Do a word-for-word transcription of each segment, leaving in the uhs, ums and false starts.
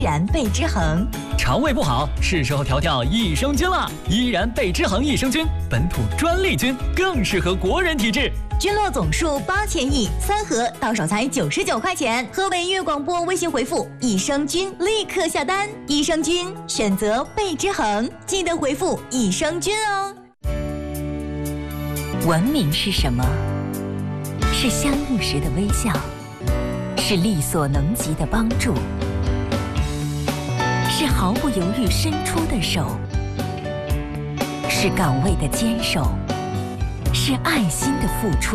然倍之恒。 肠胃不好，是时候调调益生菌了。依然倍之恒益生菌，本土专利菌，更适合国人体质。 菌落总数八千亿，三盒到手才九十九块钱。河北音乐广播微信回复益生菌，立刻下单。益生菌选择倍之恒，记得回复益生菌哦。 文明是什么？是相遇时的微笑，是力所能及的帮助，是毫不犹豫伸出的手，是岗位的坚守，是爱心的付出，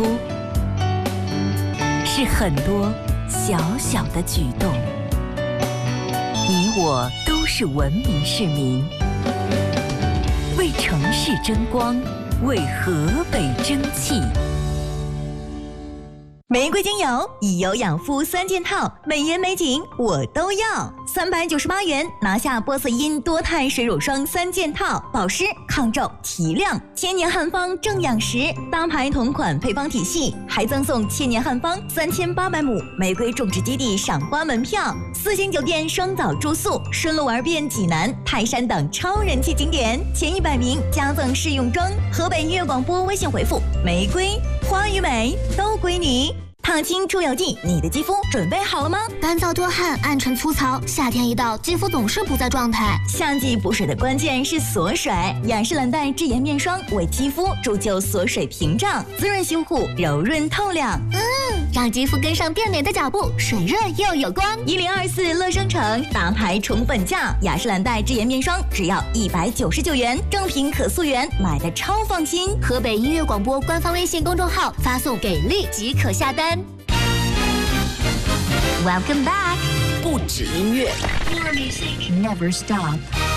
是很多小小的举动。你我都是文明市民，为城市争光，为河北争气。 玫瑰精油以油养肤三件套，美颜美景我都要。三百九十八元拿下波色因多肽水乳霜三件套，保湿、抗皱、提亮，千年汉方正养食，搭牌同款配方体系，还赠送千年汉方三千八百亩玫瑰种植基地赏花门票，四星酒店双早住宿，顺路玩遍济南、泰山等超人气景点，前一百名加赠试用装。河北音乐广播微信回复玫瑰花与美都归你。烫青出油剂，你的肌肤准备好了吗？ 干燥多汗、暗沉粗糙，夏天一到，肌肤总是不在状态。 夏季补水的关键是锁水，雅诗兰黛智妍面霜为肌肤铸就锁水屏障，滋润修护，柔润透亮。 嗯，让肌肤跟上变美的脚步，水润又有光。 一零二四乐生城大牌宠本价，雅诗兰黛智妍面霜只要一百九十九元，正品可溯源，买的超放心。 河北音乐广播官方微信公众号发送给力即可下单。Welcome back， 不止音乐 More music ，Never stop。